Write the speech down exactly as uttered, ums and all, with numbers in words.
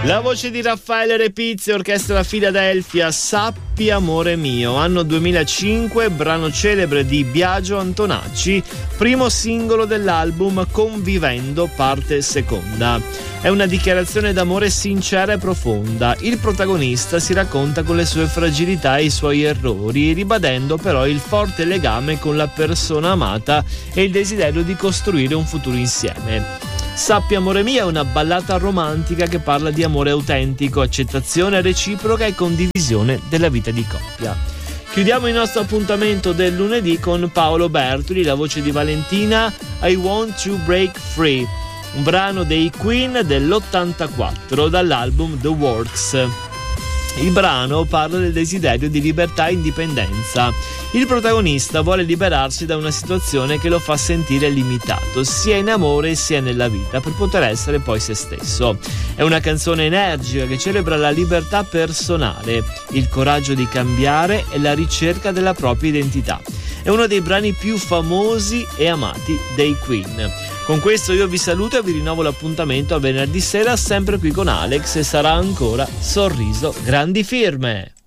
La voce di Raffaele Repizzi, orchestra Philadelphia, Sappi amore mio, anno duemilacinque, brano celebre di Biagio Antonacci, primo singolo dell'album Convivendo, parte seconda. È una dichiarazione d'amore sincera e profonda. Il protagonista si racconta con le sue fragilità e i suoi errori, ribadendo però il forte legame con la persona amata e il desiderio di costruire un futuro insieme. Sappi amore mio è una ballata romantica che parla di amore autentico, accettazione reciproca e condivisione della vita di coppia. Chiudiamo il nostro appuntamento del lunedì con Paolo Bertoli, la voce di Valentina, I Want to Break Free, un brano dei Queen dell'ottantaquattro dall'album The Works. Il brano parla del desiderio di libertà e indipendenza. Il protagonista vuole liberarsi da una situazione che lo fa sentire limitato, sia in amore sia nella vita, per poter essere poi se stesso. È una canzone energica che celebra la libertà personale, il coraggio di cambiare e la ricerca della propria identità. È uno dei brani più famosi e amati dei Queen. Con questo io vi saluto e vi rinnovo l'appuntamento a venerdì sera, sempre qui con Alex, e sarà ancora sorriso grandi firme.